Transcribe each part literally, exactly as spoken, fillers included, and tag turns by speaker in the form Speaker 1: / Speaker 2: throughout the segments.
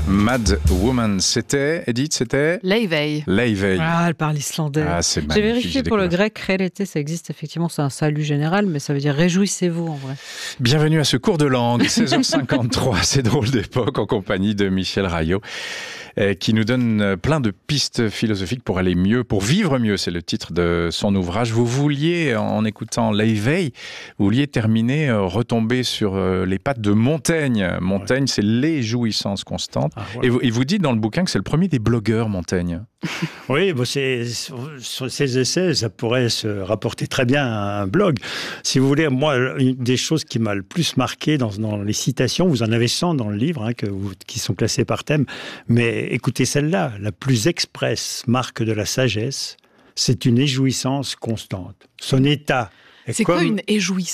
Speaker 1: Mad Woman, c'était, Edith, c'était
Speaker 2: Laivey.
Speaker 1: Laivey.
Speaker 3: Ah, elle parle islandais.
Speaker 1: Ah, c'est magnifique.
Speaker 3: J'ai vérifié
Speaker 1: j'ai
Speaker 3: pour le
Speaker 1: découvert.
Speaker 3: grec, relete, ça existe effectivement, c'est un salut général, mais ça veut dire réjouissez-vous en vrai.
Speaker 1: Bienvenue à ce cours de langue, seize heures cinquante-trois, c'est drôle d'époque, en compagnie de Michel Rayot, euh, qui nous donne plein de pistes philosophiques pour aller mieux, pour vivre mieux, c'est le titre de son ouvrage. Vous vouliez, en écoutant Laivey, vous vouliez terminer, euh, retomber sur euh, les pattes de Montaigne. Montaigne, ouais. C'est les jouissances constantes. Ah, ouais. Et vous, et vous dites dans le bouquin que c'est le premier des blogueurs, Montaigne.
Speaker 4: Oui, bon, c'est, sur ces essais, ça pourrait se rapporter très bien à un blog. Si vous voulez, moi, une des choses qui m'a le plus marqué dans, dans les citations, vous en avez cent dans le livre, hein, que vous, qui sont classées par thème, mais écoutez celle-là, la plus expresse marque de la sagesse, c'est une éjouissance constante. Son état est
Speaker 2: C'est
Speaker 4: comme...
Speaker 2: quoi une éjouissance ?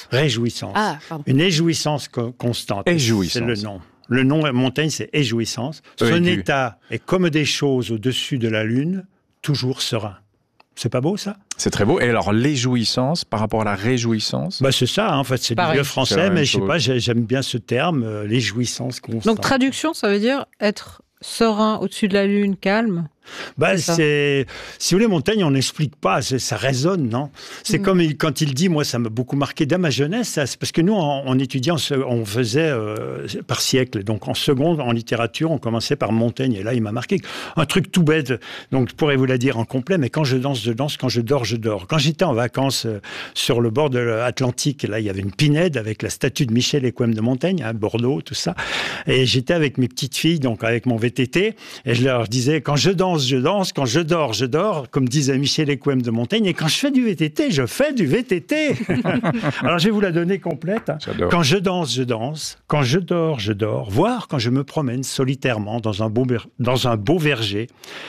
Speaker 4: Réjouissance.
Speaker 2: Ah, pardon.
Speaker 4: Une éjouissance co- constante.
Speaker 1: Éjouissance.
Speaker 4: C'est le nom. Le nom Montaigne, c'est éjouissance. Son
Speaker 1: oui,
Speaker 4: état est comme des choses au-dessus de la lune, toujours serein. C'est pas beau, ça ?
Speaker 1: C'est très beau. Et alors, l'éjouissance par rapport à la réjouissance ?
Speaker 4: Bah, c'est ça, hein, en fait, c'est
Speaker 3: Pareil.
Speaker 4: du vieux français, mais je sais pas, j'aime bien ce terme, euh, l'éjouissance constante.
Speaker 3: Donc traduction, ça veut dire être serein au-dessus de la lune, calme.
Speaker 4: Bah,
Speaker 3: c'est,
Speaker 4: c'est si vous voulez, Montaigne, on n'explique pas, c'est, ça résonne, non ? C'est mmh. comme il, quand il dit, moi, ça m'a beaucoup marqué dans ma jeunesse, ça, c'est parce que nous, en, en étudiant, on faisait euh, par siècle, donc en seconde, en littérature, on commençait par Montaigne, et là, il m'a marqué un truc tout bête, donc je pourrais vous la dire en complet, mais quand je danse, je danse, quand je dors, je dors. Quand j'étais en vacances euh, sur le bord de l'Atlantique, là, il y avait une pinède avec la statue de Michel Équem de Montaigne, hein, Bordeaux, tout ça, et j'étais avec mes petites filles, donc avec mon V T T, et je leur disais, quand je danse, je danse, quand je dors, je dors, comme disait Michel Équem de Montaigne, et quand je fais du V T T, je fais du V T T. Alors, je vais vous la donner complète. Hein. Quand je danse, je danse. Quand je dors, je dors. Voire quand je me promène solitairement dans un beau, dans un beau verger,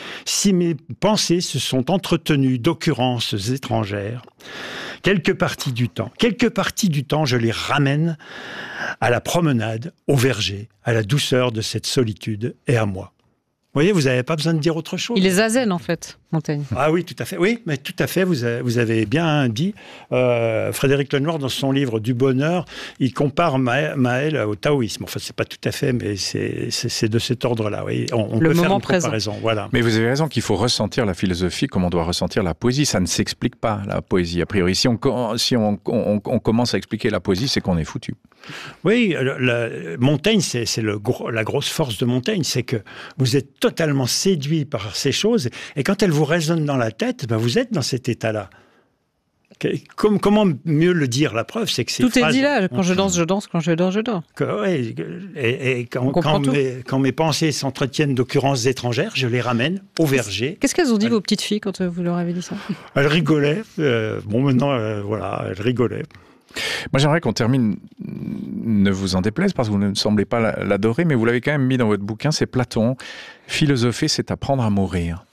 Speaker 4: si mes pensées se sont entretenues d'occurrences étrangères, quelques parties du temps, quelques parties du temps, je les ramène à la promenade, au verger, à la douceur de cette solitude et à moi. Vous voyez, vous n'avez pas besoin de dire autre chose.
Speaker 3: Il est zazen, en fait, Montaigne.
Speaker 4: Ah oui, tout à fait. Oui, mais tout à fait, vous avez, vous avez bien dit. Euh, Frédéric Lenoir, dans son livre Du bonheur, il compare Ma- Maël au taoïsme. Enfin, c'est pas tout à fait, mais c'est, c'est, c'est de cet ordre-là. Oui. On, on
Speaker 3: Le
Speaker 4: peut
Speaker 3: moment
Speaker 4: faire une
Speaker 3: présent.
Speaker 4: comparaison. Voilà.
Speaker 1: Mais vous avez raison qu'il faut ressentir la philosophie comme on doit ressentir la poésie. Ça ne s'explique pas, la poésie. A priori, si on, si on, on, on commence à expliquer la poésie, c'est qu'on est foutu.
Speaker 4: Oui, la, la, Montaigne, c'est, c'est le gros, la grosse force de Montaigne, c'est que vous êtes totalement séduit par ces choses, et quand elles vous résonnent dans la tête, ben vous êtes dans cet état-là. Comme, comment mieux le dire ? La preuve, c'est que ces
Speaker 3: Tout
Speaker 4: phrases...
Speaker 3: est dit là. Quand je danse, je danse. Quand je dors, je dors.
Speaker 4: Que, ouais, et, et quand, quand, mes, quand mes pensées s'entretiennent d'occurrences étrangères, je les ramène au verger.
Speaker 3: Qu'est-ce qu'elles ont dit,
Speaker 4: elles...
Speaker 3: vos petites filles, quand vous leur avez dit ça ?
Speaker 4: Elles rigolaient. Euh, bon, maintenant, euh, voilà, elles rigolaient.
Speaker 1: Moi, j'aimerais qu'on termine, ne vous en déplaise, parce que vous ne semblez pas l'adorer, mais vous l'avez quand même mis dans votre bouquin, c'est Platon. Philosopher, c'est apprendre à mourir.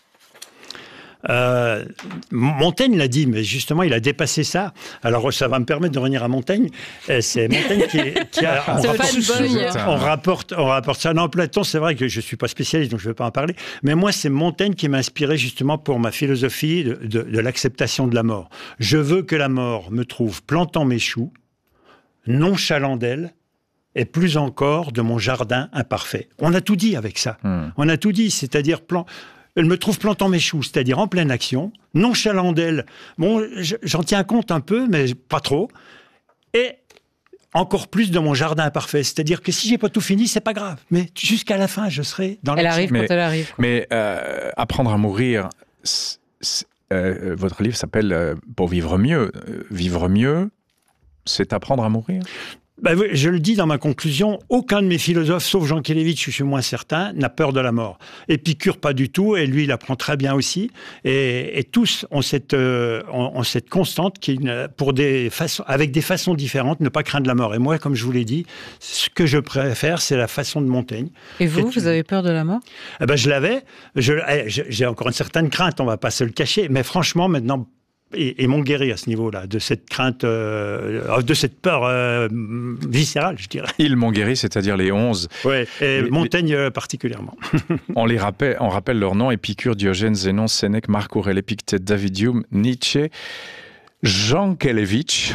Speaker 4: Euh, Montaigne l'a dit, mais justement, il a dépassé ça. Alors, ça va me permettre de revenir à Montaigne. C'est Montaigne qui, qui a... On rapporte, on, rapporte, on rapporte ça. Non, Platon, c'est vrai que je ne suis pas spécialiste, donc je ne vais pas en parler. Mais moi, c'est Montaigne qui m'a inspiré justement pour ma philosophie de, de, de l'acceptation de la mort. Je veux que la mort me trouve plantant mes choux, nonchalant d'elle, et plus encore de mon jardin imparfait. On a tout dit avec ça. Mmh. On a tout dit, c'est-à-dire... plan. Elle me trouve plantant mes choux, c'est-à-dire en pleine action, nonchalant d'elle. Bon, j'en tiens compte un peu, mais pas trop. Et encore plus de mon jardin imparfait. C'est-à-dire que si j'ai pas tout fini, c'est pas grave. Mais jusqu'à la fin, je serai dans l'action.
Speaker 3: Elle arrive
Speaker 1: mais,
Speaker 3: quand elle arrive. Quoi.
Speaker 1: Mais euh, apprendre à mourir, c'est, c'est, euh, votre livre s'appelle euh, Pour vivre mieux. Euh, vivre mieux, c'est apprendre à mourir ?
Speaker 4: Ben, je le dis dans ma conclusion, aucun de mes philosophes, sauf Jean Kélévitch, je suis moins certain, n'a peur de la mort. Épicure, pas du tout, et lui, il apprend très bien aussi. Et, et tous ont cette, euh, ont, ont cette constante qui, pour des façons, avec des façons différentes, ne pas craindre la mort. Et moi, comme je vous l'ai dit, ce que je préfère, c'est la façon de Montaigne.
Speaker 3: Et vous,
Speaker 4: vous
Speaker 3: avez peur de la mort ?
Speaker 4: Eh ben, je l'avais. Je, j'ai encore une certaine crainte, on ne va pas se le cacher. Mais franchement, maintenant... Et, et m'ont guéri à ce niveau-là, de cette crainte, euh, de cette peur euh, viscérale, je dirais.
Speaker 1: Ils m'ont guéri, c'est-à-dire les onze.
Speaker 4: Oui, et
Speaker 1: les,
Speaker 4: Montaigne les... particulièrement.
Speaker 1: on les rappelle, on rappelle leurs noms, Épicure, Diogène, Zénon, Sénèque, Marc Aurèle, Épictète, David Hume, Nietzsche. Jean Kelevich,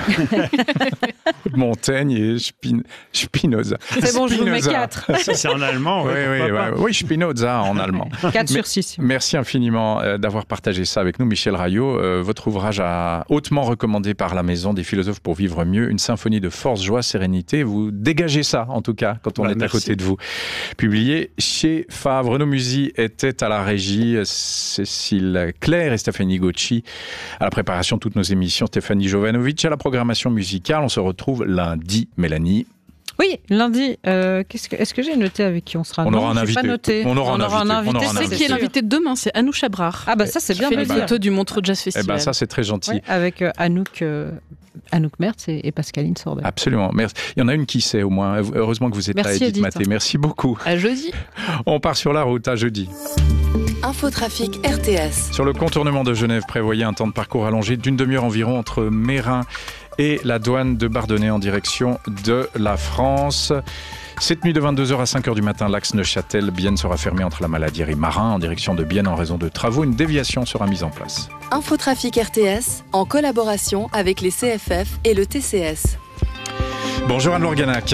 Speaker 1: Montaigne et Spin- Spinoza.
Speaker 3: C'est bon, je vous mets
Speaker 1: Spinoza.
Speaker 3: quatre.
Speaker 4: Ça, c'est en allemand.
Speaker 1: Oui,
Speaker 4: ouais,
Speaker 1: oui,
Speaker 4: pourquoi
Speaker 1: oui, oui, Spinoza en allemand.
Speaker 3: quatre
Speaker 1: Mais-
Speaker 3: sur six.
Speaker 1: Merci infiniment euh, d'avoir partagé ça avec nous, Michel Rayot. Euh, votre ouvrage a hautement recommandé par la Maison des philosophes pour vivre mieux, une symphonie de force, joie, sérénité. Vous dégagez ça, en tout cas, quand on
Speaker 4: Bah,
Speaker 1: est
Speaker 4: merci.
Speaker 1: à côté de vous. Publié chez Favre. Renaud Musy était à la régie, Cécile Claire et Stéphanie Gauchy à la préparation de toutes nos émissions, Stéphanie Jovanovic à la programmation musicale. On se retrouve lundi, Mélanie.
Speaker 3: Oui, lundi, euh, qu'est-ce que, est-ce que j'ai noté avec qui on sera?
Speaker 1: On
Speaker 3: Non,
Speaker 1: aura un
Speaker 3: j'ai
Speaker 1: invité.
Speaker 3: Pas noté.
Speaker 1: On aura un invité. On aura un
Speaker 3: c'est
Speaker 1: invité.
Speaker 2: C'est qui est
Speaker 3: sûr.
Speaker 2: l'invité de demain, c'est Anouk Chabrar.
Speaker 3: Ah bah ça, c'est bien
Speaker 2: Qui
Speaker 3: de
Speaker 2: fait
Speaker 3: le
Speaker 2: les
Speaker 3: dire.
Speaker 2: photos du Montreux Jazz
Speaker 1: Eh
Speaker 2: Festival.
Speaker 1: ben ça, c'est très gentil.
Speaker 3: Ouais, avec euh, Anouk, euh, Anouk Mertz et, et Pascaline Sordet.
Speaker 1: Absolument. Merci. Il y en a une qui sait au moins. Heureusement que vous êtes
Speaker 3: Merci,
Speaker 1: là, Edith
Speaker 3: Edith.
Speaker 1: Maté. Merci beaucoup.
Speaker 2: À jeudi.
Speaker 1: On part sur la route à jeudi.
Speaker 5: Infotrafic R T S.
Speaker 1: Sur le contournement de Genève, prévoyez un temps de parcours allongé d'une demi-heure environ entre Mérin et la douane de Bardonnay en direction de la France. Cette nuit de vingt-deux heures à cinq heures du matin, l'axe Neuchâtel-Bienne sera fermé entre la Maladière et Marin en direction de Bienne en raison de travaux. Une déviation sera mise en place.
Speaker 5: Infotrafic R T S en collaboration avec les C F F et le T C S.
Speaker 1: Bonjour Anne Lorganac.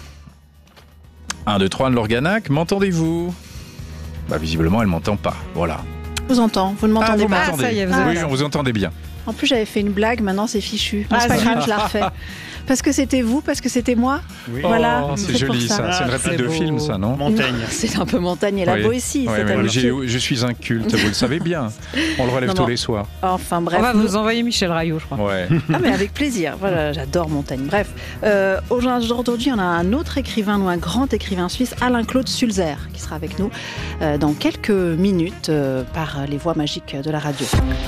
Speaker 1: un, deux, trois Anne Lorganac, m'entendez-vous? Bah visiblement elle m'entend pas, voilà.
Speaker 6: Je vous entends, vous ne
Speaker 1: Ah,
Speaker 6: m'entendez
Speaker 1: vous
Speaker 6: pas.
Speaker 1: m'entendez.
Speaker 3: ça y est, vous
Speaker 1: Oui,
Speaker 3: êtes-
Speaker 1: on vous entendait bien.
Speaker 6: En plus, j'avais fait une blague, maintenant c'est fichu. Non,
Speaker 3: Ah,
Speaker 6: c'est pas
Speaker 3: zut.
Speaker 6: grave, je la refais. Parce que c'était vous, parce que c'était moi.
Speaker 4: Oui.
Speaker 6: Voilà,
Speaker 1: Oh, c'est
Speaker 6: c'est pour
Speaker 1: joli ça,
Speaker 6: ça.
Speaker 1: c'est une
Speaker 4: Ah,
Speaker 1: réplique
Speaker 3: c'est
Speaker 1: de
Speaker 3: beau.
Speaker 1: film ça, non?
Speaker 4: Montaigne.
Speaker 6: C'est un peu montagne et la
Speaker 1: Oui.
Speaker 6: Boétie,
Speaker 1: Ouais,
Speaker 6: cette
Speaker 1: ouais,
Speaker 6: amitié.
Speaker 1: j'ai- je suis un culte, vous le savez bien. On le relève
Speaker 6: Non,
Speaker 1: tous
Speaker 6: non.
Speaker 1: les soirs.
Speaker 6: Enfin bref.
Speaker 3: On va
Speaker 6: nous-
Speaker 3: vous envoyer Michel Rayot, je crois.
Speaker 1: Ouais.
Speaker 6: Ah mais avec plaisir, voilà, j'adore Montagne. Bref, euh, aujourd'hui on a un autre écrivain, ou un grand écrivain suisse, Alain-Claude Sulzer, qui sera avec nous euh, dans quelques minutes euh, par les voies magiques de la radio.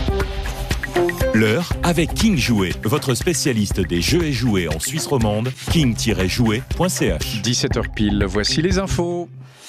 Speaker 7: L'heure avec King Jouet, votre spécialiste des jeux et jouets en Suisse romande, king tiret jouet point c h.
Speaker 1: dix-sept heures pile, voici les infos.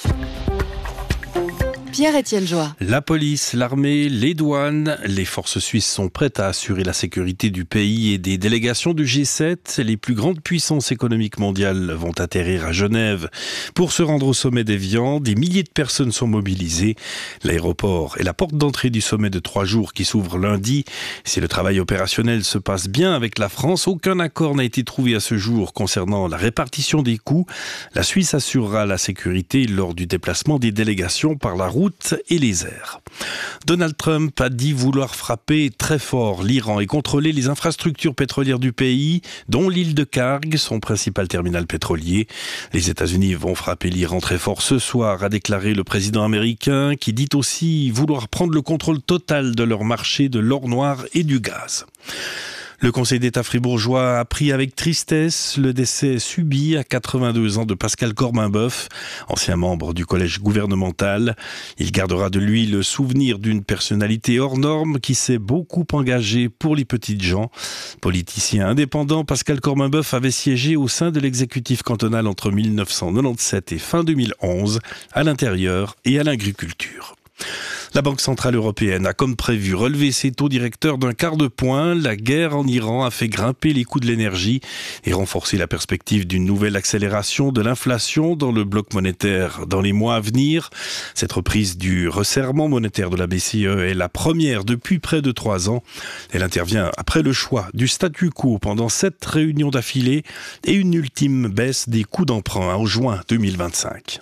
Speaker 5: Pierre-Étienne Joie.
Speaker 8: La police, l'armée, les douanes, les forces suisses sont prêtes à assurer la sécurité du pays et des délégations du G sept. Les plus grandes puissances économiques mondiales vont atterrir à Genève pour se rendre au sommet d'Évian. Des milliers de personnes sont mobilisées. L'aéroport est la porte d'entrée du sommet de trois jours qui s'ouvre lundi. Si le travail opérationnel se passe bien avec la France, aucun accord n'a été trouvé à ce jour concernant la répartition des coûts. La Suisse assurera la sécurité lors du déplacement des délégations par la route et les airs. Donald Trump a dit vouloir frapper très fort l'Iran et contrôler les infrastructures pétrolières du pays, dont l'île de Karg, son principal terminal pétrolier. Les États-Unis vont frapper l'Iran très fort ce soir, a déclaré le président américain, qui dit aussi vouloir prendre le contrôle total de leur marché de l'or noir et du gaz. Le Conseil d'État fribourgeois a appris avec tristesse le décès subi à quatre-vingt-deux ans de Pascal Corminboeuf, ancien membre du collège gouvernemental. Il gardera de lui le souvenir d'une personnalité hors norme qui s'est beaucoup engagée pour les petites gens. Politicien indépendant, Pascal Corminboeuf avait siégé au sein de l'exécutif cantonal entre mille neuf cent quatre-vingt-dix-sept et fin deux mille onze, à l'intérieur et à l'agriculture. La Banque centrale européenne a comme prévu relevé ses taux directeurs d'un quart de point. La guerre en Iran a fait grimper les coûts de l'énergie et renforcer la perspective d'une nouvelle accélération de l'inflation dans le bloc monétaire dans les mois à venir. Cette reprise du resserrement monétaire de la B C E est la première depuis près de trois ans. Elle intervient après le choix du statu quo pendant sept réunions d'affilée et une ultime baisse des coûts d'emprunt en juin deux mille vingt-cinq.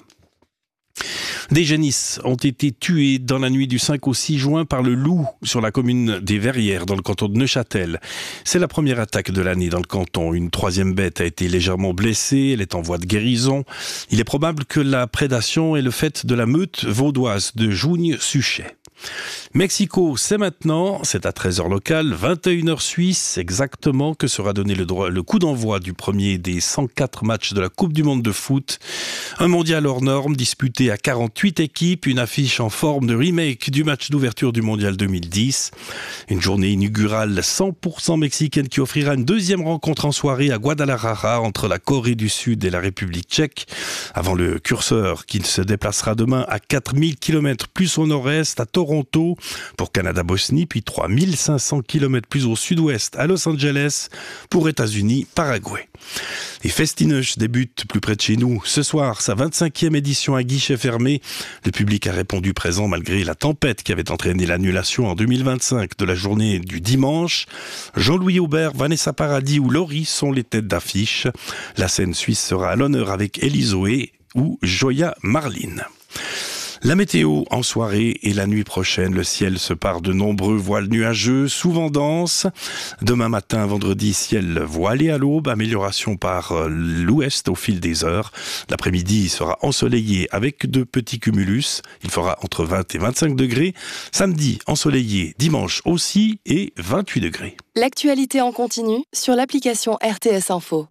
Speaker 8: Des génisses ont été tués dans la nuit du cinq au six juin par le loup sur la commune des Verrières dans le canton de Neuchâtel. C'est la première attaque de l'année dans le canton. Une troisième bête a été légèrement blessée, elle est en voie de guérison. Il est probable que la prédation est le fait de la meute vaudoise de Jougne-Suchet. Mexico, c'est maintenant, c'est à treize heures locale, vingt et une heures suisse, exactement, que sera donné le, droit, le coup d'envoi du premier des cent quatre matchs de la Coupe du Monde de foot. Un mondial hors norme disputé à quarante-huit équipes, une affiche en forme de remake du match d'ouverture du mondial deux mille dix. Une journée inaugurale cent pour cent mexicaine qui offrira une deuxième rencontre en soirée à Guadalajara entre la Corée du Sud et la République tchèque, avant le curseur qui se déplacera demain à quatre mille kilomètres plus au nord-est à Toronto Toronto pour Canada-Bosnie, puis trois mille cinq cents kilomètres plus au sud-ouest à Los Angeles pour États-Unis-Paraguay. Et Festineuch débute plus près de chez nous ce soir sa vingt-cinquième édition à guichet fermé. Le public a répondu présent malgré la tempête qui avait entraîné l'annulation en deux mille vingt-cinq de la journée du dimanche. Jean-Louis Aubert, Vanessa Paradis ou Laurie sont les têtes d'affiche. La scène suisse sera à l'honneur avec Elizoé ou Joya Marlin. La météo en soirée et la nuit prochaine, le ciel se part de nombreux voiles nuageux, souvent denses. Demain matin, vendredi, ciel voilé à l'aube, amélioration par l'ouest au fil des heures. L'après-midi sera ensoleillé avec de petits cumulus. Il fera entre vingt et vingt-cinq degrés. Samedi, ensoleillé, dimanche aussi et vingt-huit degrés.
Speaker 5: L'actualité en continu sur l'application R T S Info.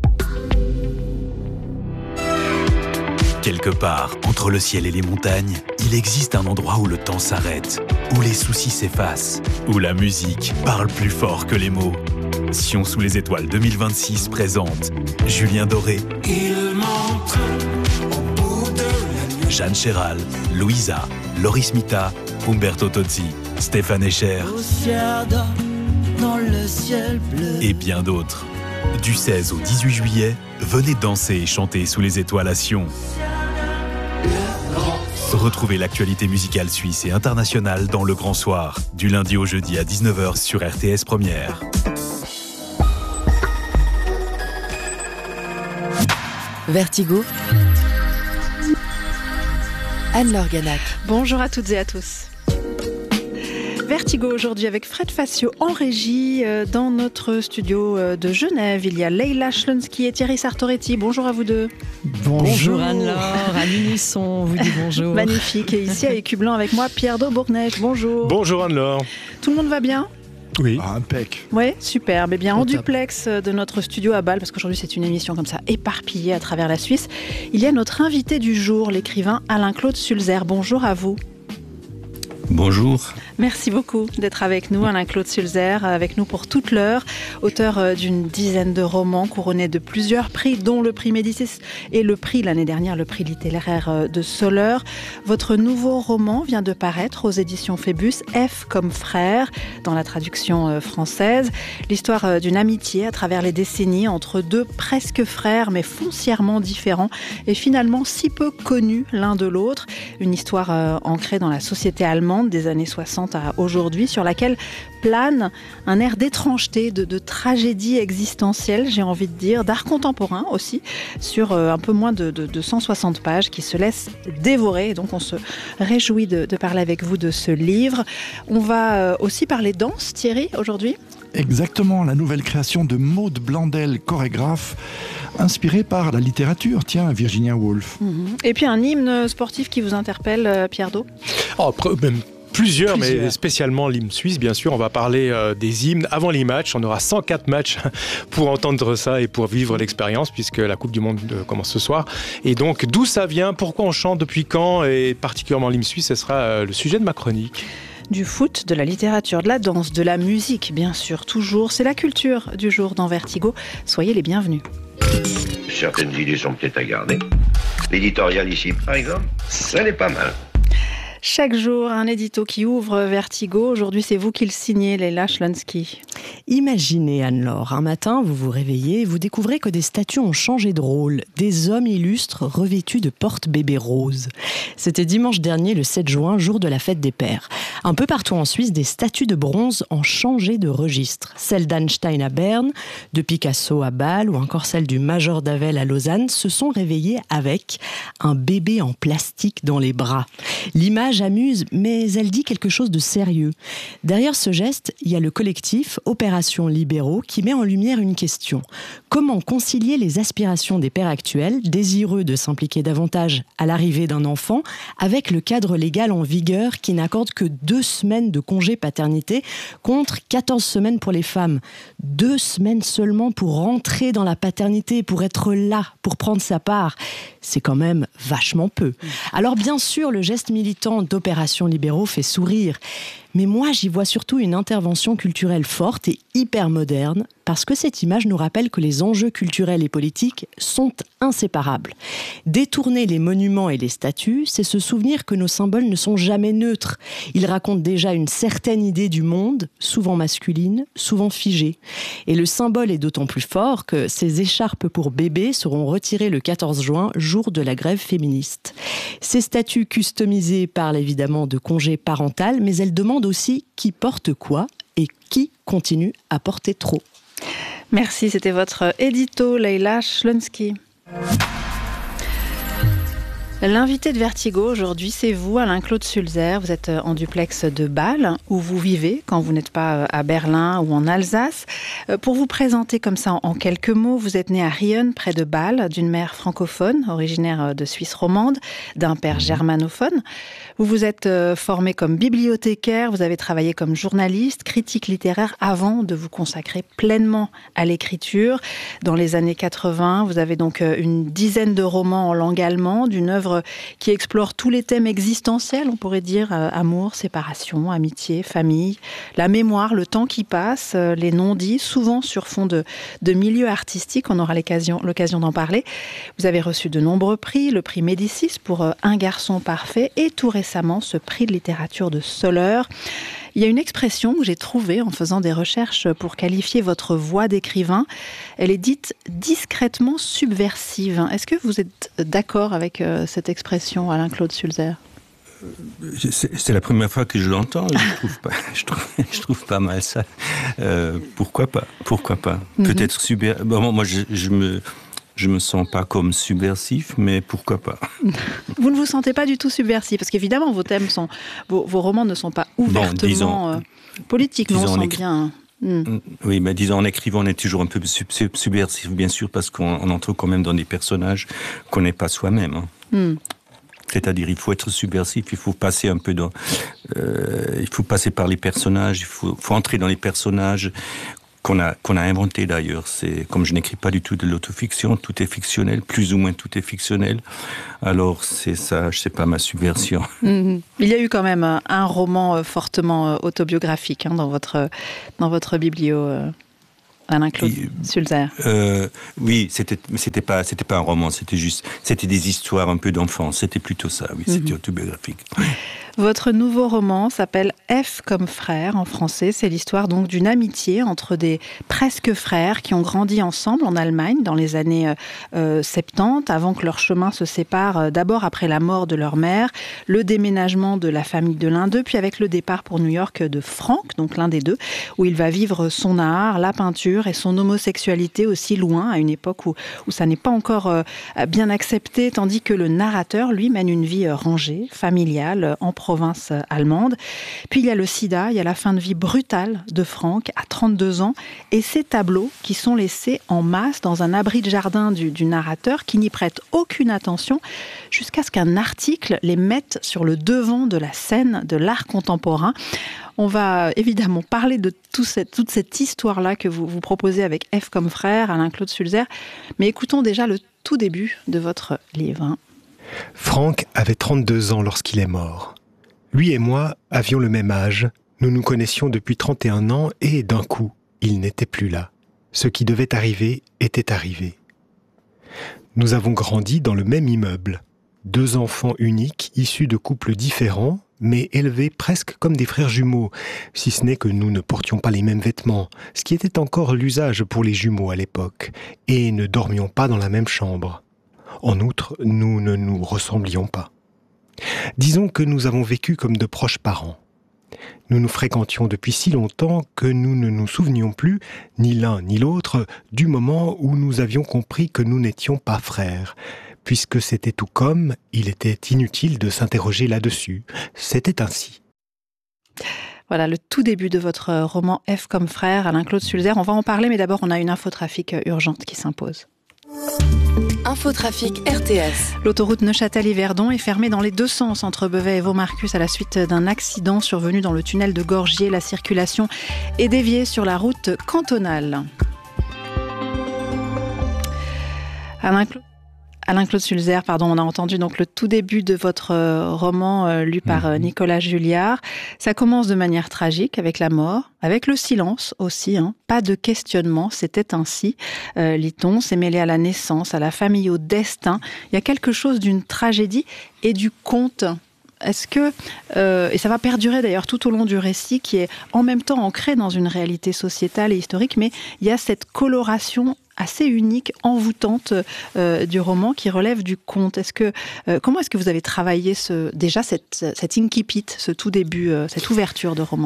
Speaker 2: Quelque part, entre le ciel et les montagnes, il existe un endroit où le temps s'arrête, où les soucis s'effacent, où la musique parle plus fort que les mots. Sion sous les étoiles deux mille vingt-six présente Julien Doré, il montre au bout de la nuit. Jeanne Chéral, Louisa, Loris Mita, Umberto Tozzi, Stéphane Echer dans le ciel bleu et bien d'autres. Du seize au dix-huit juillet, venez danser et chanter sous les étoiles à Sion. Retrouvez l'actualité musicale suisse et internationale dans Le Grand Soir, du lundi au jeudi à dix-neuf heures sur R T S Première.
Speaker 5: Vertigo, Anne-Laure Ganac.
Speaker 6: Bonjour à toutes et à tous. Vertigo aujourd'hui avec Fred Facio en régie. Dans notre studio de Genève, il y a Leila Schlonsky et Thierry Sartoretti. Bonjour à vous deux.
Speaker 3: Bonjour, bonjour Anne-Laure, à l'unisson, on vous dit bonjour.
Speaker 6: Magnifique. Et ici à Écublanc avec moi, Pierre Daubournesch. Bonjour.
Speaker 9: Bonjour Anne-Laure.
Speaker 6: Tout le monde va bien ?
Speaker 9: Oui.
Speaker 10: Ah, impec.
Speaker 6: Oui, superbe. Eh bien, en duplex de notre studio à Bâle, parce qu'aujourd'hui c'est une émission comme ça éparpillée à travers la Suisse, il y a notre invité du jour, l'écrivain Alain-Claude Sulzer. Bonjour à vous.
Speaker 11: Bonjour.
Speaker 6: Merci beaucoup d'être avec nous, Alain-Claude Sulzer, avec nous pour toute l'heure, auteur d'une dizaine de romans couronnés de plusieurs prix, dont le prix Médicis et le prix, l'année dernière, le prix littéraire de Soleure. Votre nouveau roman vient de paraître aux éditions Phébus, F comme frère, dans la traduction française. L'histoire d'une amitié à travers les décennies entre deux presque frères, mais foncièrement différents, et finalement si peu connus l'un de l'autre. Une histoire ancrée dans la société allemande des années soixante à aujourd'hui, sur laquelle plane un air d'étrangeté, de, de tragédie existentielle, j'ai envie de dire, d'art contemporain aussi, sur euh, un peu moins de, de, de cent soixante pages qui se laissent dévorer. Et donc on se réjouit de, de parler avec vous de ce livre. On va euh, aussi parler danse, Thierry, aujourd'hui.
Speaker 10: Exactement, la nouvelle création de Maude Blandel, chorégraphe, inspirée par la littérature, tiens, Virginia Woolf.
Speaker 6: Mmh. Et puis un hymne sportif qui vous interpelle, Pierre Dau ?
Speaker 9: Oh, même plusieurs,
Speaker 6: Plusieurs.
Speaker 9: mais spécialement l'hymne suisse, bien sûr. On va parler euh, des hymnes avant les matchs. On aura cent quatre matchs pour entendre ça et pour vivre l'expérience, puisque la Coupe du Monde euh, commence ce soir. Et donc, d'où ça vient, pourquoi on chante, depuis quand, et particulièrement l'hymne suisse, ce sera euh, le sujet de ma chronique.
Speaker 6: Du foot, de la littérature, de la danse, de la musique, bien sûr, toujours. C'est la culture du jour dans Vertigo. Soyez les bienvenus.
Speaker 12: Certaines idées sont peut-être à garder. L'éditorial ici, par exemple, ça n'est pas mal.
Speaker 6: Chaque jour, un édito qui ouvre Vertigo. Aujourd'hui, c'est vous qui le signez, Leila Schlonsky.
Speaker 13: Imaginez, Anne-Laure, un matin, vous vous réveillez et vous découvrez que des statues ont changé de rôle. Des hommes illustres revêtus de porte-bébés roses. C'était dimanche dernier, le sept juin, jour de la fête des pères. Un peu partout en Suisse, des statues de bronze ont changé de registre. Celle d'Einstein à Berne, de Picasso à Bâle ou encore celle du Major d'Avel à Lausanne se sont réveillées avec un bébé en plastique dans les bras. L'image amuse, mais elle dit quelque chose de sérieux. Derrière ce geste, il y a le collectif Opération Libéraux qui met en lumière une question. Comment concilier les aspirations des pères actuels, désireux de s'impliquer davantage à l'arrivée d'un enfant, avec le cadre légal en vigueur qui n'accorde que deux semaines de congé paternité contre quatorze semaines pour les femmes. Deux semaines seulement pour rentrer dans la paternité, pour être là, pour prendre sa part. C'est quand même vachement peu. Alors bien sûr, le geste militant d'Opération Libéraux fait sourire. Mais moi, j'y vois surtout une intervention culturelle forte et hyper moderne, parce que cette image nous rappelle que les enjeux culturels et politiques sont inséparables. Détourner les monuments et les statues, c'est se souvenir que nos symboles ne sont jamais neutres. Ils racontent déjà une certaine idée du monde, souvent masculine, souvent figée. Et le symbole est d'autant plus fort que ces écharpes pour bébés seront retirées le quatorze juin, jour de la grève féministe. Ces statues customisées parlent évidemment de congé parental, mais elles demandent aussi qui porte quoi et qui continue à porter trop.
Speaker 6: Merci, c'était votre édito, Leïla Schlonsky. L'invité de Vertigo aujourd'hui, c'est vous, Alain-Claude Sulzer. Vous êtes en duplex de Bâle, où vous vivez quand vous n'êtes pas à Berlin ou en Alsace. Pour vous présenter comme ça en quelques mots, vous êtes né à Rion, près de Bâle, d'une mère francophone, originaire de Suisse romande, d'un père germanophone. Vous vous êtes formé comme bibliothécaire, vous avez travaillé comme journaliste, critique littéraire, avant de vous consacrer pleinement à l'écriture. Dans les années quatre-vingts, vous avez donc une dizaine de romans en langue allemande, une œuvre qui explore tous les thèmes existentiels, on pourrait dire euh, amour, séparation, amitié, famille, la mémoire, le temps qui passe, euh, les non-dits, souvent sur fond de, de milieu artistique. On aura l'occasion, l'occasion d'en parler. Vous avez reçu de nombreux prix, le prix Médicis pour euh, Un garçon parfait et tout récemment ce prix de littérature de Soleure. Il y a une expression que j'ai trouvée en faisant des recherches pour qualifier votre voix d'écrivain. Elle est dite discrètement subversive. Est-ce que vous êtes d'accord avec euh, cette expression, Alain-Claude Sulzer ?
Speaker 11: C'est, c'est la première fois que je l'entends. Je trouve pas, je trouve, je trouve pas mal ça. Euh, pourquoi pas ? Pourquoi pas ? Mm-hmm. Peut-être subversif. Bon, moi, je, je me. Je me sens pas comme subversif, mais pourquoi pas.
Speaker 6: Vous ne vous sentez pas du tout subversif, parce qu'évidemment, vos thèmes sont, vos, vos romans ne sont pas ouvertement bon, disons, euh, politiques, disons, non, on sent écri... bien. Mm.
Speaker 11: Oui, mais disons, en écrivant, on est toujours un peu sub- sub- subversif, bien sûr, parce qu'on on entre quand même dans des personnages qu'on n'est pas soi-même. Hein. Mm. C'est-à-dire, il faut être subversif, il faut passer un peu dans, euh, il faut passer par les personnages, il faut, faut entrer dans les personnages. Qu'on a, qu'on a inventé d'ailleurs. C'est, comme je n'écris pas du tout de l'autofiction, tout est fictionnel, plus ou moins tout est fictionnel. Alors c'est ça, je sais pas, ma subversion.
Speaker 6: Mmh. Il y a eu quand même un roman fortement autobiographique hein, dans votre, dans votre biblio, euh, Alain-Claude Sulzer.
Speaker 11: Euh, oui, c'était, c'était pas, c'était pas un roman, c'était juste, c'était des histoires un peu d'enfance. C'était plutôt ça, oui, c'était mmh. autobiographique.
Speaker 6: Votre nouveau roman s'appelle F comme frère en français. C'est l'histoire donc d'une amitié entre des presque frères qui ont grandi ensemble en Allemagne dans les années euh, soixante-dix, avant que leur chemin se sépare euh, d'abord après la mort de leur mère, le déménagement de la famille de l'un d'eux, puis avec le départ pour New York de Frank, donc l'un des deux, où il va vivre son art, la peinture et son homosexualité aussi loin, à une époque où, où ça n'est pas encore euh, bien accepté, tandis que le narrateur, lui, mène une vie rangée, familiale, en province allemande. Puis il y a le sida, il y a la fin de vie brutale de Frank à trente-deux ans et ces tableaux qui sont laissés en masse dans un abri de jardin du, du narrateur qui n'y prête aucune attention jusqu'à ce qu'un article les mette sur le devant de la scène de l'art contemporain. On va évidemment parler de tout cette, toute cette histoire-là que vous, vous proposez avec F comme frère, Alain-Claude Sulzer. Mais écoutons déjà le tout début de votre livre.
Speaker 14: Frank avait trente-deux ans lorsqu'il est mort. Lui et moi avions le même âge, nous nous connaissions depuis trente et un ans et d'un coup, il n'était plus là. Ce qui devait arriver était arrivé. Nous avons grandi dans le même immeuble. Deux enfants uniques, issus de couples différents, mais élevés presque comme des frères jumeaux, si ce n'est que nous ne portions pas les mêmes vêtements, ce qui était encore l'usage pour les jumeaux à l'époque, et ne dormions pas dans la même chambre. En outre, nous ne nous ressemblions pas. Disons que nous avons vécu comme de proches parents. Nous nous fréquentions depuis si longtemps que nous ne nous souvenions plus, ni l'un ni l'autre, du moment où nous avions compris que nous n'étions pas frères. Puisque c'était tout comme, il était inutile de s'interroger là-dessus. C'était ainsi.
Speaker 6: Voilà, le tout début de votre roman F comme frère, Alain-Claude Sulzer. On va en parler, mais d'abord, on a une infotrafic urgente qui s'impose.
Speaker 5: Infotrafic R T S.
Speaker 6: L'autoroute Neuchâtel-Yverdon est fermée dans les deux sens entre Beauvais et Vaumarcus à la suite d'un accident survenu dans le tunnel de Gorgier. La circulation est déviée sur la route cantonale. Alain-Claude Alain-Claude Sulzer, pardon, on a entendu donc le tout début de votre euh, roman euh, lu par euh, Nicolas Julliard. Ça commence de manière tragique avec la mort, avec le silence aussi, hein. Pas de questionnement, c'était ainsi. Euh, lit-on, c'est mêlé à la naissance, à la famille, au destin. Il y a quelque chose d'une tragédie et du conte. Est-ce que, euh, et ça va perdurer d'ailleurs tout au long du récit, qui est en même temps ancré dans une réalité sociétale et historique, mais il y a cette coloration assez unique, envoûtante euh, du roman qui relève du conte. Est-ce que, euh, comment est-ce que vous avez travaillé ce, déjà cette, cette incipit, ce tout début, euh, cette ouverture de roman ?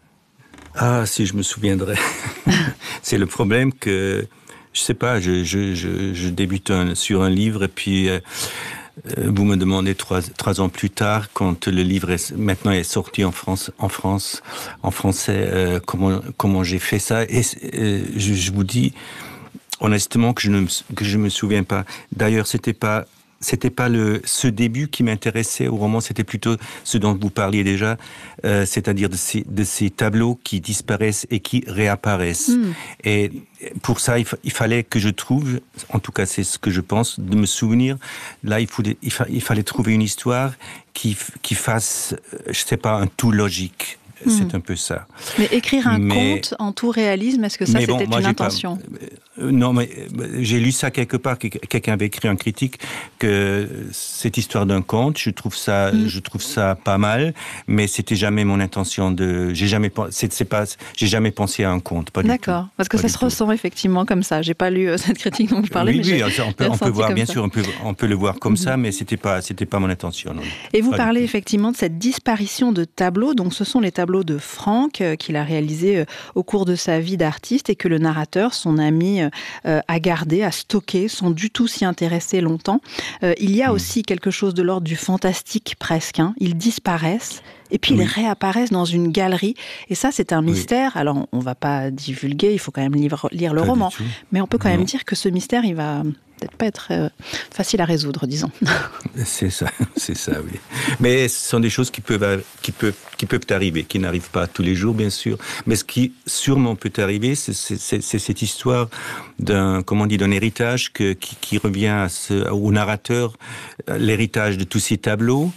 Speaker 11: Ah, si je me souviendrais. C'est le problème que, je sais pas, je, je, je, je débute un, sur un livre et puis euh, vous me demandez trois, trois ans plus tard, quand le livre est, maintenant est sorti en France, en France, en français, euh, comment, comment j'ai fait ça. Et euh, je, je vous dis honnêtement que je ne que je me souviens pas. D'ailleurs, c'était pas C'était pas le ce début qui m'intéressait au roman, c'était plutôt ce dont vous parliez déjà, euh, c'est-à-dire de ces, de ces tableaux qui disparaissent et qui réapparaissent. Mm. Et pour ça, il, fa- il fallait que je trouve, en tout cas c'est ce que je pense, de me souvenir. Là, il, faut, il, fa- il fallait trouver une histoire qui, qui fasse, je sais pas, un tout logique. Mmh. C'est un peu ça.
Speaker 6: Mais écrire un
Speaker 11: mais,
Speaker 6: conte en tout réalisme, est-ce que ça,
Speaker 11: bon,
Speaker 6: c'était
Speaker 11: moi,
Speaker 6: une intention ?
Speaker 11: pas, euh, Non, mais euh, j'ai lu ça quelque part, que quelqu'un avait écrit un critique, que cette histoire d'un conte, je trouve ça, mmh. je trouve ça pas mal, mais c'était jamais mon intention de... J'ai jamais, c'est, c'est pas, j'ai jamais pensé à un conte, pas du tout.
Speaker 6: D'accord, parce que
Speaker 11: pas
Speaker 6: ça se tout. ressent effectivement comme ça. J'ai pas lu euh, cette critique dont vous parlez,
Speaker 11: oui,
Speaker 6: mais
Speaker 11: oui,
Speaker 6: j'ai
Speaker 11: on peut, on peut voir, bien
Speaker 6: ça.
Speaker 11: sûr, on peut, on peut le voir comme
Speaker 6: mmh.
Speaker 11: ça, mais c'était pas, c'était pas mon intention. Non.
Speaker 6: Et vous
Speaker 11: pas
Speaker 6: parlez effectivement de cette disparition de tableaux, donc ce sont les tableaux de Franck, qu'il a réalisé au cours de sa vie d'artiste et que le narrateur, son ami, euh, a gardé, a stocké, sans du tout s'y intéresser longtemps. Euh, il y a mmh. aussi quelque chose de l'ordre du fantastique presque. Hein. Ils disparaissent et puis oui. ils réapparaissent dans une galerie. Et ça, c'est un mystère. Oui. Alors, on ne va pas divulguer, il faut quand même lire, lire le pas roman. Mais on peut quand non. même dire que ce mystère, il va... peut-être pas être euh, facile à résoudre, disons.
Speaker 11: C'est ça, c'est ça, oui. Mais ce sont des choses qui peuvent, qui peuvent, qui peuvent arriver, qui n'arrivent pas tous les jours, bien sûr. Mais ce qui sûrement peut arriver, c'est, c'est, c'est, c'est cette histoire d'un, comment on dit, d'un héritage que, qui, qui revient à ce, au narrateur, l'héritage de tous ces tableaux,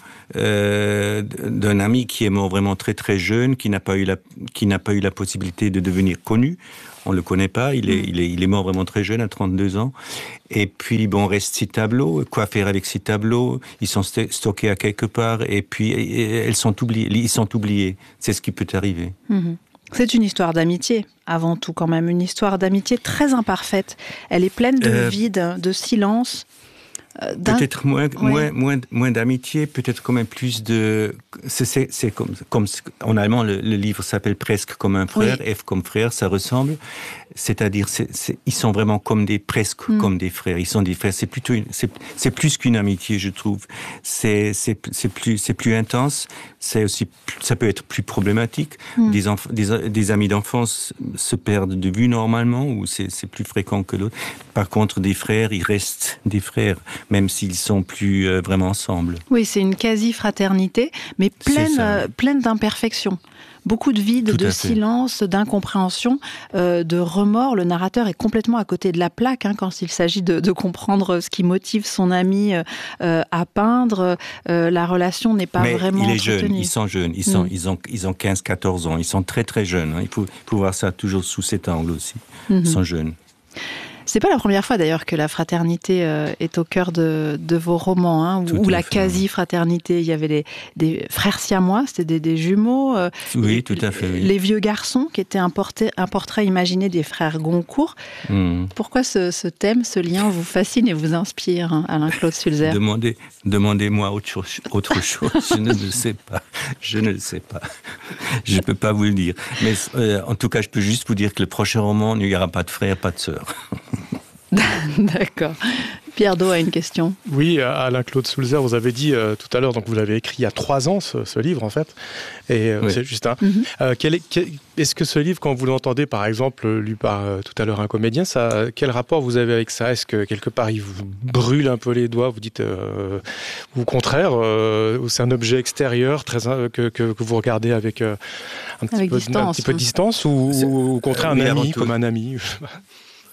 Speaker 11: euh, d'un ami qui est mort vraiment très très jeune, qui n'a pas eu la, qui n'a pas eu la possibilité de devenir connu. On le connaît pas, il est, il est, il est mort vraiment très jeune, à trente-deux ans. Et puis, bon, reste ces tableaux. Quoi faire avec ces tableaux ? Ils sont stockés à quelque part, et puis elles sont oubliées. Ils sont oubliés. C'est ce qui peut arriver.
Speaker 6: Mmh. C'est une histoire d'amitié, avant tout, quand même. Une histoire d'amitié très imparfaite. Elle est pleine de euh... vide, de silence.
Speaker 11: Peut-être moins, ouais. moins, moins, moins d'amitié, peut-être quand même plus de... C'est, c'est, c'est comme, comme... En allemand, le, le livre s'appelle presque comme un frère, oui. F comme frère, ça ressemble. C'est-à-dire, c'est, c'est, ils sont vraiment comme des, presque mm. comme des frères. Ils sont des frères. C'est plutôt, une, c'est, c'est plus qu'une amitié, je trouve. C'est, c'est, c'est plus, c'est plus intense. C'est aussi, ça peut être plus problématique. Mm. Des, enf- des, des amis d'enfance se perdent de vue normalement, ou c'est, c'est plus fréquent que l'autre. Par contre, des frères, ils restent des frères, même s'ils sont plus euh, vraiment ensemble.
Speaker 6: Oui, c'est une quasi-fraternité, mais pleine, euh, pleine d'imperfections. Beaucoup de vide, de silence, d'incompréhension, euh, de remords. Le narrateur est complètement à côté de la plaque hein, quand il s'agit de, de comprendre ce qui motive son ami euh, à peindre. Euh, la relation n'est pas
Speaker 11: Mais
Speaker 6: vraiment
Speaker 11: il est
Speaker 6: entretenue.
Speaker 11: jeune, ils sont jeunes, ils, sont,
Speaker 6: mmh. ils,
Speaker 11: ont, ils ont quinze quatorze ans, ils sont très très jeunes. Hein. Il faut, faut voir ça toujours sous cet angle aussi. Mmh. Ils sont jeunes.
Speaker 6: C'est pas la première fois d'ailleurs que la fraternité euh, est au cœur de, de vos romans, hein, ou la quasi-fraternité. Il y avait des, des frères siamois, c'était des, des jumeaux. Euh,
Speaker 11: oui, tout à fait. Oui.
Speaker 6: Les vieux garçons, qui étaient un portrait, un portrait imaginé des frères Goncourt. Mmh. Pourquoi ce, ce thème, ce lien vous fascine et vous inspire, hein, Alain-Claude Sulzer ?
Speaker 11: Demandez, Demandez-moi autre chose. Autre chose. Je ne le sais pas. Je ne le sais pas. Je ne peux pas vous le dire. Mais euh, en tout cas, je peux juste vous dire que le prochain roman, il n'y aura pas de frères, pas de sœurs.
Speaker 6: D'accord. Pierre Do a une question.
Speaker 9: Oui, Alain-Claude Sulzer, vous avez dit euh, tout à l'heure, donc vous l'avez écrit il y a trois ans, ce, ce livre, en fait. Et euh, oui. C'est Justin. Mm-hmm. Euh, quel est, quel, est-ce que ce livre, quand vous l'entendez, par exemple, lu par euh, tout à l'heure un comédien, ça, quel rapport vous avez avec ça ? Est-ce que quelque part, il vous brûle un peu les doigts ? Vous dites, euh, ou au contraire, euh, c'est un objet extérieur très, euh, que, que, que vous regardez avec, euh, un, petit
Speaker 6: avec
Speaker 9: peu,
Speaker 6: distance,
Speaker 9: un petit peu de distance, ou, ou au contraire, un ami, comme un ami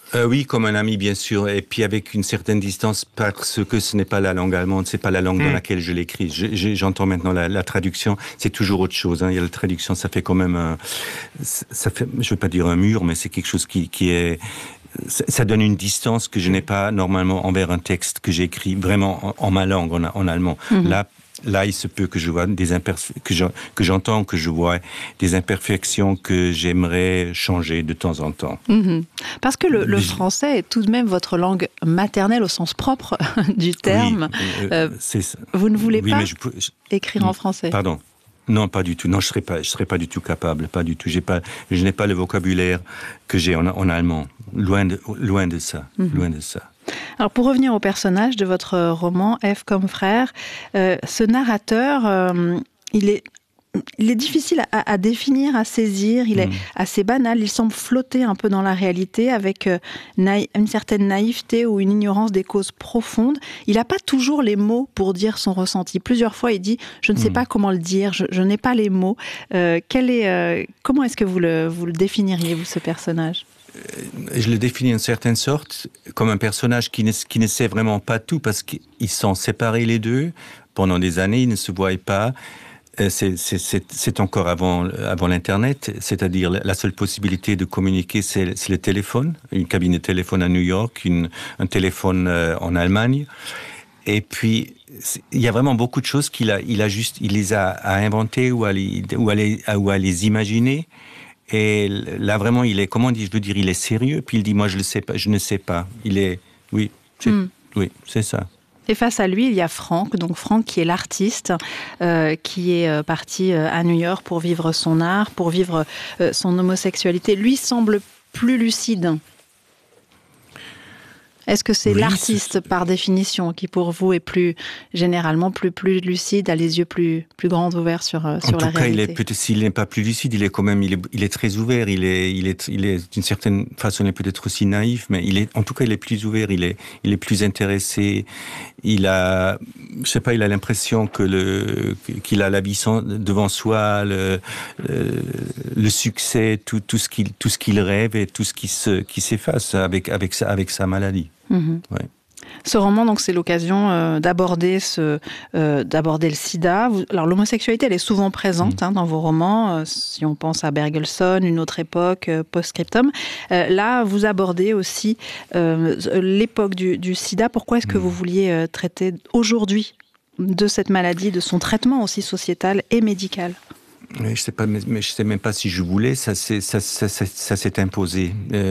Speaker 11: Euh, oui, comme un ami, bien sûr, et puis avec une certaine distance, parce que ce n'est pas la langue allemande, c'est pas la langue mmh. dans laquelle je l'écris. Je, je, j'entends maintenant la, la traduction, c'est toujours autre chose. Hein. Il y a la traduction, ça fait quand même, un, ça fait, je veux pas dire un mur, mais c'est quelque chose qui, qui est, ça donne une distance que je n'ai pas normalement envers un texte que j'écris vraiment en, en ma langue, en, en allemand. Mmh. Là. Là, il se peut que je vois des imperfe... que, je... que j'entends, que je vois des imperfections que j'aimerais changer de temps en temps.
Speaker 6: Mmh. Parce que le, le français est tout de même votre langue maternelle au sens propre du terme.
Speaker 11: Oui, euh, c'est ça.
Speaker 6: Vous ne voulez
Speaker 11: oui,
Speaker 6: pas
Speaker 11: mais je...
Speaker 6: écrire en français?
Speaker 11: Pardon. Non, pas du tout. Non, je serais pas, je serais pas du tout capable, pas du tout. J'ai pas, je n'ai pas le vocabulaire que j'ai en, en allemand. Loin de, loin de ça, mmh. loin de ça.
Speaker 6: Alors pour revenir au personnage de votre roman, F comme frère, euh, ce narrateur, euh, il est... Il est difficile à, à définir, à saisir, il est mmh. assez banal, il semble flotter un peu dans la réalité avec euh, naï- une certaine naïveté ou une ignorance des causes profondes. Il n'a pas toujours les mots pour dire son ressenti. Plusieurs fois, il dit « je ne sais mmh. pas comment le dire, je, je n'ai pas les mots euh, ». Quel est, euh, comment est-ce que vous le, vous le définiriez, vous, ce personnage ?
Speaker 11: Je le définis en certaine sorte comme un personnage qui ne, qui ne sait vraiment pas tout parce qu'ils sont séparés les deux. Pendant des années, ils ne se voient pas. C'est, c'est, c'est, c'est encore avant, avant l'Internet, c'est-à-dire la seule possibilité de communiquer, c'est, c'est le téléphone, une cabine de téléphone à New York, une, un téléphone euh, en Allemagne. Et puis, il y a vraiment beaucoup de choses qu'il a, il a juste, il les a à inventer ou à les, ou à les, ou à les imaginer. Et là, vraiment, il est, comment dire, je veux dire, il est sérieux. Puis il dit, moi, je le sais pas, je ne sais pas. Il est, oui, c'est, mm. oui, c'est ça.
Speaker 6: Et face à lui, il y a Frank, donc Frank qui est l'artiste, euh, qui est euh, parti euh, à New York pour vivre son art, pour vivre euh, son homosexualité. Lui semble plus lucide. Est-ce que c'est oui, l'artiste, c'est... par définition, qui pour vous est plus, généralement, plus, plus lucide, a les yeux plus, plus grands ouverts sur, euh, sur la réalité?
Speaker 11: En tout cas, il est, peut-être, s'il n'est pas plus lucide, il est quand même, il est, il est très ouvert, il est, il est, il est d'une certaine façon, il est peut-être aussi naïf, mais il est, en tout cas, il est plus ouvert, il est, il est plus intéressé, il a, je sais pas, il a l'impression que le, qu'il a la vie devant soi, le, le, le succès, tout, tout ce qu'il, tout ce qu'il rêve et tout ce qui se, qui s'efface avec, avec sa, avec sa maladie. Mmh. Ouais.
Speaker 6: Ce roman, donc, c'est l'occasion euh, d'aborder ce, euh, d'aborder le sida. Vous, alors, l'homosexualité, elle est souvent présente mmh. hein, dans vos romans. Euh, si on pense à Bergelsson, Une autre époque, euh, Post-scriptum. Euh, là, vous abordez aussi euh, l'époque du, du sida. Pourquoi est-ce que mmh. vous vouliez euh, traiter aujourd'hui de cette maladie, de son traitement aussi sociétal et médical ?
Speaker 11: Mais je sais pas, mais, mais je sais même pas si je voulais. Ça, c'est, ça, ça, ça, ça s'est imposé.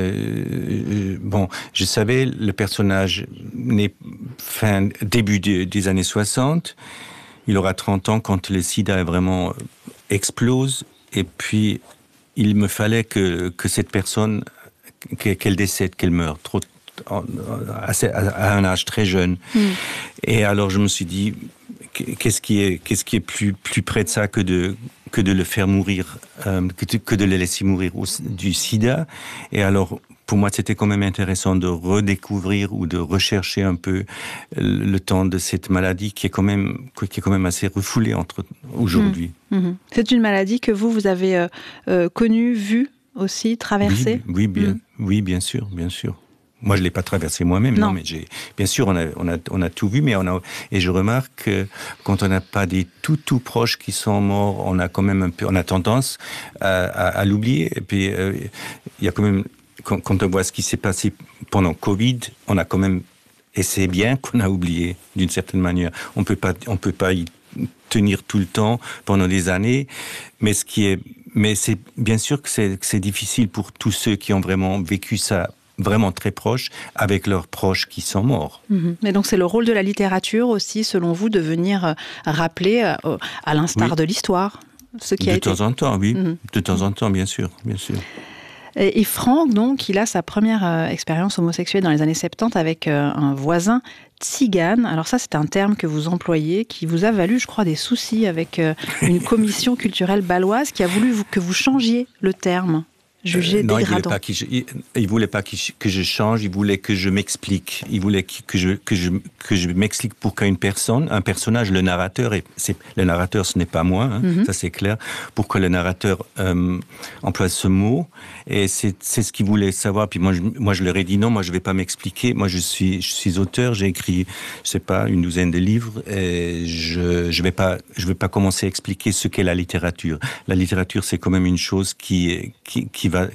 Speaker 11: Euh, bon, je savais le personnage né fin début de, des années soixante. Il aura trente ans quand le SIDA vraiment explose. Et puis, il me fallait que que cette personne qu'elle décède, qu'elle meure trop à, à un âge très jeune. Mm. Et alors, je me suis dit, qu'est-ce qui est qu'est-ce qui est plus plus près de ça que de que de le faire mourir, euh, que, de, que de le laisser mourir au, du sida. Et alors, pour moi, c'était quand même intéressant de redécouvrir ou de rechercher un peu le, le temps de cette maladie qui est quand même, qui est quand même assez refoulée entre, aujourd'hui.
Speaker 6: Mmh, mmh. C'est une maladie que vous, vous avez euh, euh, connue, vue aussi, traversée ?
Speaker 11: Oui, oui, bien, mmh. oui, bien sûr, bien sûr. Moi, je l'ai pas traversé moi-même, non. non, mais j'ai, bien sûr, on a, on a, on a tout vu, mais on a, et je remarque que quand on n'a pas des tout, tout proches qui sont morts, on a quand même un peu, on a tendance à, à, à l'oublier. Et puis, il euh, y a quand même, quand, quand on voit ce qui s'est passé pendant Covid, on a quand même, et c'est bien qu'on a oublié, d'une certaine manière. On peut pas, on peut pas y tenir tout le temps pendant des années, mais ce qui est, mais c'est bien sûr que c'est, que c'est difficile pour tous ceux qui ont vraiment vécu ça vraiment très proches, avec leurs proches qui sont morts.
Speaker 6: Mmh. Mais donc c'est le rôle de la littérature aussi, selon vous, de venir rappeler, à l'instar oui. de l'histoire, ce qui
Speaker 11: de
Speaker 6: a été...
Speaker 11: De temps en temps, oui. Mmh. De temps en temps, bien sûr, bien sûr.
Speaker 6: Et, et Frank, donc, il a sa première euh, expérience homosexuelle dans les années soixante-dix avec euh, un voisin tzigane. Alors ça, c'est un terme que vous employez, qui vous a valu, je crois, des soucis avec euh, une commission culturelle bâloise qui a voulu vous, que vous changiez le terme. jugé
Speaker 11: euh, non,
Speaker 6: dégradant.
Speaker 11: il voulait pas qu'il, il, il voulait pas qu'il, que je change. Il voulait que je m'explique. Il voulait que je que je que je m'explique pour qu'une personne, un personnage, le narrateur, et c'est le narrateur, ce n'est pas moi, hein, mm-hmm. ça c'est clair. Pour que le narrateur euh, emploie ce mot, et c'est c'est ce qu'il voulait savoir. Puis moi, je, moi, je leur ai dit non, moi, je vais pas m'expliquer. Moi, je suis je suis auteur. J'ai écrit, je sais pas, une douzaine de livres, et je je vais pas je vais pas commencer à expliquer ce qu'est la littérature. La littérature, c'est quand même une chose qui qui qui va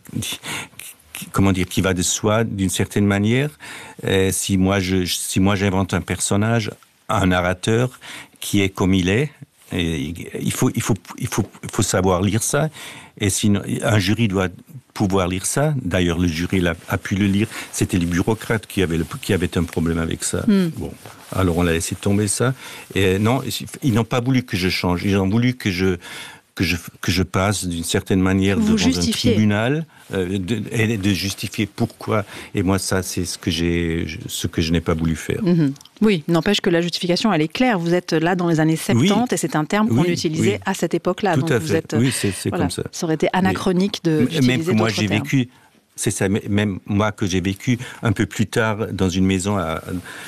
Speaker 11: qui, comment dire qui va de soi d'une certaine manière. Et si moi je si moi j'invente un personnage, un narrateur qui est comme il est, et il faut il faut il faut il faut savoir lire ça, et sinon un jury doit pouvoir lire ça. D'ailleurs, le jury a, a pu le lire. C'était les bureaucrates qui avaient le, qui avaient un problème avec ça. Mm. Bon, alors on a laissé tomber ça. Et non, ils n'ont pas voulu que je change. Ils ont voulu que je que je, que je passe d'une certaine manière
Speaker 6: Vous
Speaker 11: devant
Speaker 6: justifiez.
Speaker 11: un tribunal euh, de, et de justifier pourquoi. Et moi, ça, c'est ce que j'ai, ce que je n'ai pas voulu faire.
Speaker 6: Mm-hmm. Oui, n'empêche que la justification, elle est claire. Vous êtes là dans les années soixante-dix, oui. Et c'est un terme qu'on oui, utilisait oui. à cette époque-là.
Speaker 11: Tout
Speaker 6: Donc
Speaker 11: à
Speaker 6: vous
Speaker 11: fait.
Speaker 6: êtes,
Speaker 11: oui, c'est, c'est
Speaker 6: voilà,
Speaker 11: comme ça.
Speaker 6: Ça aurait été anachronique Mais, de d'utiliser
Speaker 11: même que moi,
Speaker 6: d'autres
Speaker 11: j'ai
Speaker 6: termes.
Speaker 11: vécu... C'est ça, même moi que j'ai vécu un peu plus tard dans une maison à,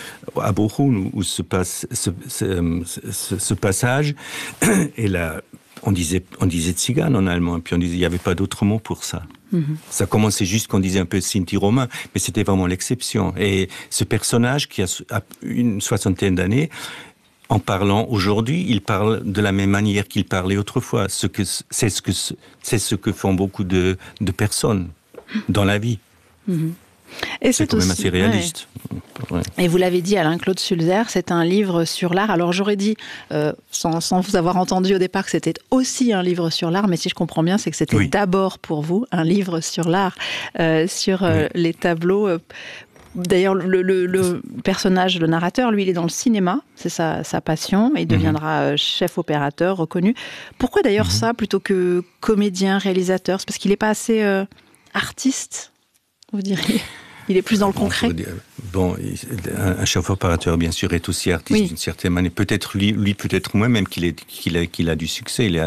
Speaker 11: à Bochum où se passe ce, ce, ce, ce passage, et là, on disait, on disait tzigane en allemand, puis on disait, il n'y avait pas d'autre mot pour ça. Mm-hmm. Ça commençait juste qu'on disait un peu Sinti romain, mais c'était vraiment l'exception. Et ce personnage qui a une soixantaine d'années, en parlant aujourd'hui, il parle de la même manière qu'il parlait autrefois. Ce que, c'est, ce que, c'est ce que font beaucoup de, de personnes dans la vie. Mmh.
Speaker 6: Et
Speaker 11: c'est,
Speaker 6: c'est
Speaker 11: quand
Speaker 6: aussi,
Speaker 11: même assez réaliste.
Speaker 6: Ouais. Ouais. Et vous l'avez dit, Alain-Claude Sulzer, c'est un livre sur l'art. Alors j'aurais dit, euh, sans, sans vous avoir entendu au départ, que c'était aussi un livre sur l'art, mais si je comprends bien, c'est que c'était oui. d'abord pour vous un livre sur l'art, euh, sur euh, oui. les tableaux. Euh, D'ailleurs, le, le, le personnage, le narrateur, lui, il est dans le cinéma, c'est sa, sa passion, et il deviendra mmh. chef opérateur reconnu. Pourquoi d'ailleurs mmh. ça, plutôt que comédien, réalisateur ? C'est parce qu'il n'est pas assez euh, artiste, vous diriez ? Il est plus dans le concret.
Speaker 11: Bon, un chef opérateur, bien sûr, est aussi artiste oui. d'une certaine manière. Peut-être lui, lui peut-être moi, même qu'il, est, qu'il, a, qu'il a du succès. Il a,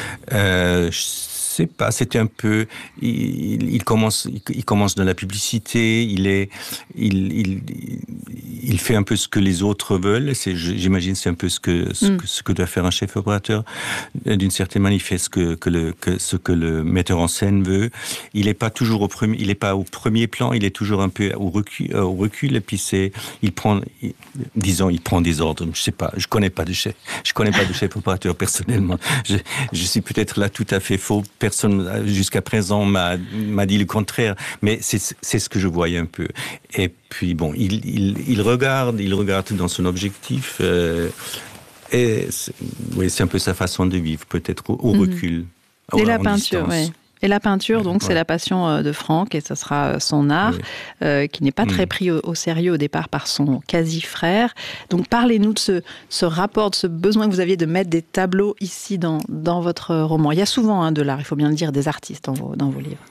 Speaker 11: euh, je sais pas, c'était un peu. Il, il commence, il commence dans la publicité. Il est, il, il, il fait un peu ce que les autres veulent. C'est, j'imagine, c'est un peu ce que ce, mm. que ce que doit faire un chef opérateur. D'une certaine manière, il fait ce que, que le que ce que le metteur en scène veut. Il est pas toujours au premier, il est pas au premier plan. Il est toujours un peu au recul, au recul. Et puis c'est, il prend, il, disons, il prend des ordres. Je sais pas, je connais pas de chef, je connais pas de chef opérateur personnellement. Je, je suis peut-être là tout à fait faux. Personne jusqu'à présent m'a, m'a dit le contraire, mais c'est, c'est ce que je voyais un peu. Et puis bon, il, il, il regarde, il regarde dans son objectif, euh, et c'est, oui, c'est un peu sa façon de vivre, peut-être au, au mmh. recul.
Speaker 6: Et la peinture, oui. Et la peinture, donc, ouais. c'est la passion de Franck, et ce sera son art, oui. euh, qui n'est pas très pris au, au sérieux au départ par son quasi-frère. Donc, parlez-nous de ce, ce rapport, de ce besoin que vous aviez de mettre des tableaux ici dans, dans votre roman. Il y a souvent hein, de l'art, il faut bien le dire, des artistes dans vos, dans vos livres.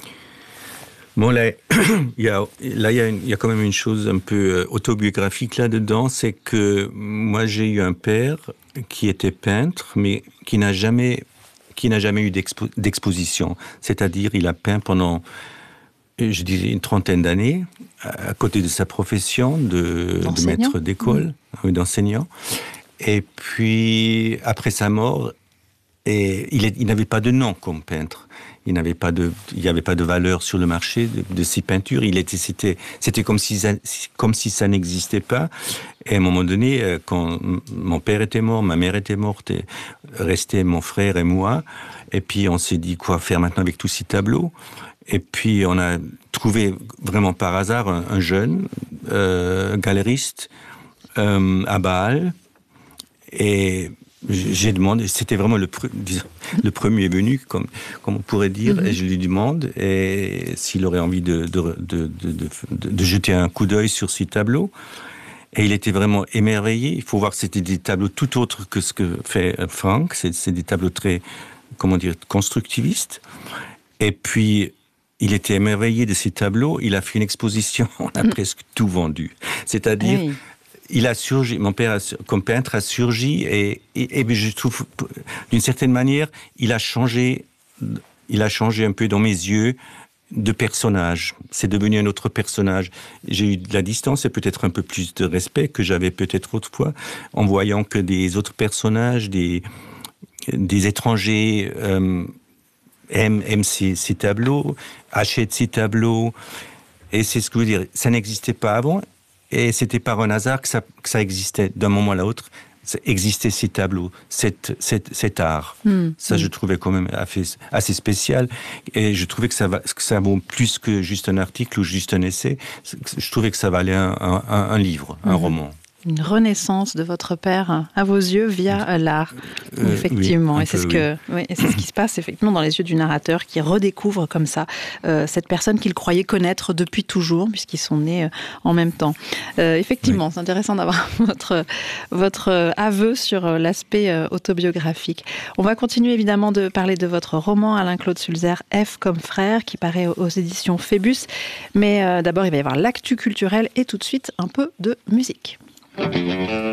Speaker 11: Bon, là, il y a, là, il y a, une, il y a quand même une chose un peu autobiographique là-dedans, c'est que moi, j'ai eu un père qui était peintre, mais qui n'a jamais... qui n'a jamais eu d'expo- d'exposition. C'est-à-dire, il a peint pendant, je dirais, une trentaine d'années, à côté de sa profession de, de maître d'école, mmh. d'enseignant. Et puis, après sa mort, et il, est, il n'avait pas de nom comme peintre. Il n'avait pas de, il n'y avait pas de valeur sur le marché de, de ses peintures. Il était, c'était, c'était comme si, ça, comme si ça n'existait pas. Et à un moment donné, quand mon père était mort, ma mère était morte, et restait mon frère et moi. Et puis on s'est dit quoi faire maintenant avec tous ces tableaux. Et puis on a trouvé vraiment par hasard un, un jeune euh, galériste euh, à Bâle. Et j'ai demandé, c'était vraiment le, pre, disons, le premier venu, comme, comme on pourrait dire, mm-hmm. et je lui demande et s'il aurait envie de, de, de, de, de, de jeter un coup d'œil sur ces tableaux. Et il était vraiment émerveillé. Il faut voir que c'était des tableaux tout autres que ce que fait Franck. C'est, c'est des tableaux très, comment dire, constructivistes. Et puis, il était émerveillé de ces tableaux. Il a fait une exposition. On a mm. presque tout vendu. C'est-à-dire... Hey. Il a surgi, mon père, a, comme peintre, a surgi et, et, et je trouve, d'une certaine manière, il a changé il a changé un peu dans mes yeux de personnage. C'est devenu un autre personnage. J'ai eu de la distance et peut-être un peu plus de respect que j'avais peut-être autrefois, en voyant que des autres personnages, des, des étrangers euh, aiment, aiment ces, ces tableaux, achètent ces tableaux. Et c'est ce que je veux dire. Ça n'existait pas avant. Et c'était par un hasard que ça, que ça existait d'un moment à l'autre. Existaient ces tableaux, cet, cet, cet art. Mmh, ça, mmh. je trouvais quand même assez, assez spécial. Et je trouvais que ça, va, que ça vaut plus que juste un article ou juste un essai. Je trouvais que ça valait un, un, un livre, un mmh. roman.
Speaker 6: Une renaissance de votre père à vos yeux via l'art, euh, effectivement. Oui, et c'est ce que, oui. oui, et c'est ce qui se passe effectivement dans les yeux du narrateur qui redécouvre comme ça euh, cette personne qu'il croyait connaître depuis toujours, puisqu'ils sont nés euh, en même temps. Euh, effectivement, oui. c'est intéressant d'avoir votre votre euh, aveu sur euh, l'aspect euh, autobiographique. On va continuer évidemment de parler de votre roman Alain-Claude Sulzer, F comme frère, qui paraît aux, aux éditions Phébus. Mais euh, d'abord, il va y avoir l'actu culturel et tout de suite un peu de musique.